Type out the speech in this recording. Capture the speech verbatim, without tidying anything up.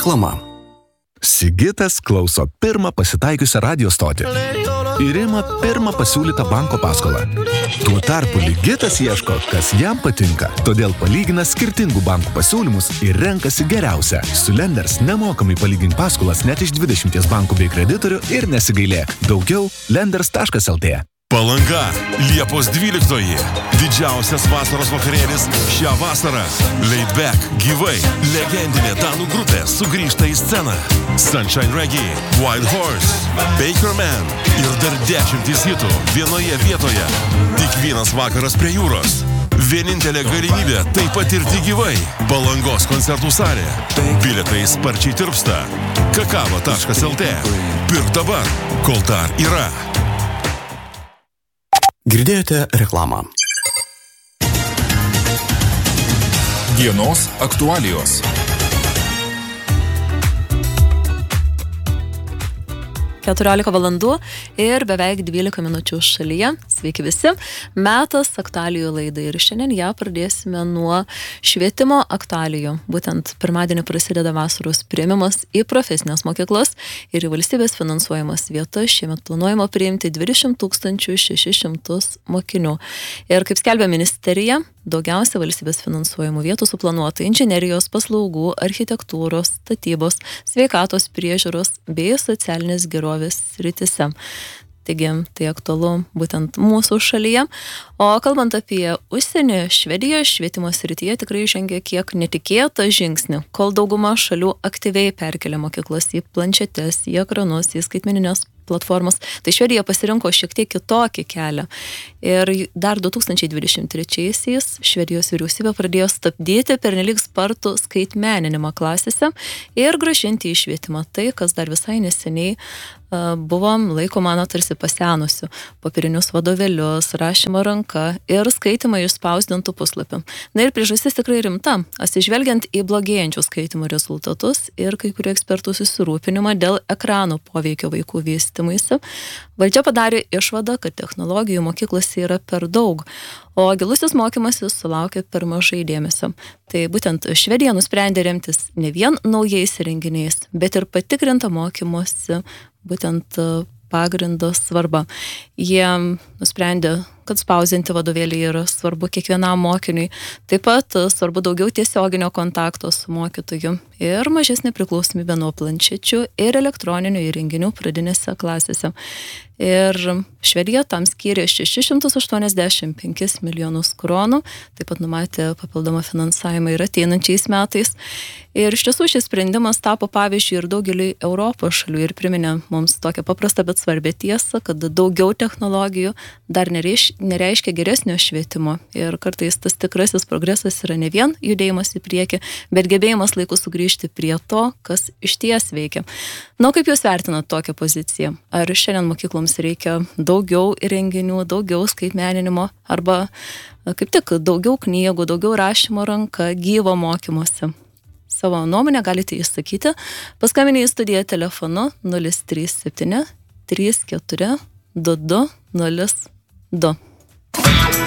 Reklama. Sigitas klauso pirmą pasitaikiusią radio stotį ir ima pirmą pasiūlytą banko paskolą. Tuo tarpu Ligitas ieško, kas jam patinka, todėl palygina skirtingų bankų pasiūlymus ir renkasi geriausią. Su Lenders nemokamai palygink paskolas net iš dvidešimties bankų bei kreditorių ir nesigailėk. Daugiau lenders taškas el tė. Palanga, Liepos dvyliktoji. Didžiausias vasaros vakarėlis šią vasarą. Laid Back, gyvai, legendinė danų grupė sugrįžta į sceną. Sunshine Reggae, Wild Horse, Baker Man ir dar dešimtys hitų vienoje vietoje. Tik vienas vakaras prie jūros. Vienintelė galimybė tai patirti gyvai. Palangos koncertų salė. Bilietai sparčiai tirpsta. kakava taškas el tė. Pirk dabar, kol dar yra. Girdėjote reklamą. Dienos aktualijos. keturiolika valandų ir beveik dvylika minučių šalyje. Sveiki visi. Metas aktualijų laidai ir šiandien ją pradėsime nuo švietimo aktualijų. Būtent pirmadienį prasideda vasaros priėmimas į profesinės mokyklas ir į valstybės finansuojamas vietas. Šiemet planuojama priimti dvidešimt tūkstančių šešis šimtus mokinių. Ir kaip skelbia ministerija, daugiausia valstybės finansuojamų vietų suplanuota inžinerijos, paslaugų, architektūros, statybos, sveikatos priežiūros bei socialinės gerovės srityse. Taigi, tai aktualu būtent mūsų šalyje. O kalbant apie užsienį, Švedija švietimo srityje tikrai žengė kiek netikėtą žingsnį, kol dauguma šalių aktyviai perkelia mokyklas į planšetes, į ekranus, į skaitmeninės platformos. Tai Švedija pasirinko šiek tiek kitokį kelią. Ir dar du tūkstančiai dvidešimt trečiaisiais Švedijos vyriausybė pradėjo stabdyti pernelyg spartų skaitmeninimą klasėse ir grąžinti į švietimą tai, kas dar visai neseniai uh, buvo laikoma na tarsi pasenusiu. Popierinius vadovėlius, rašymą ranka ir skaitimą iš spausdintų puslapių. Na ir priežastis tikrai rimta. Atsižvelgiant į blogėjančių skaitimų rezultatus ir kai kurių ekspertų susirūpinimą dėl ekranų poveikio vaikų vystymuisi, valdžia padarė išvadą, kad technologijų mokyklose yra per daug, o gilusis mokymasis sulaukia per mažai dėmesio. Tai būtent Švedija nusprendė remtis ne vien naujais įrenginiais, bet ir patikrinta mokymosi būtent pagrindo svarba. Jie nusprendė, kad spausdinti vadovėlį yra svarbu kiekvienam mokiniui. Taip pat svarbu daugiau tiesioginio kontakto su mokytoju ir mažesnė priklausomybė nuo planšečių ir elektroninių įrenginių pradinėse klasėse. Ir Švedija tam skyrė šešis šimtus aštuoniasdešimt penkis milijonus kronų, taip pat numatė papildomą finansavimą ir ateinančiais metais. Ir iš tiesų šis sprendimas tapo pavyzdžiui ir daugeliui Europos šalių ir priminė mums tokią paprastą, bet svarbę tiesą, kad daugiau technologijų dar nereiš, nereiškia geresnio švietimo. Ir kartais tas tikrasis progresas yra ne vien judėjimas į priekį, bet gebėjimas laiku sugrįžti prie to, kas išties veikia. Na, kaip jūs vertinat tokią poziciją? Ar šiandien mokykloms reikia daugiau įrenginių, daugiau skaitmeninimo, arba kaip tik daugiau knygų, daugiau rašymo ranka, gyvo mokymosi? Savo nuomonę galite išsakyti. Paskambinę į studiją telefonu nulis trys septyni trys keturi du du nulis du.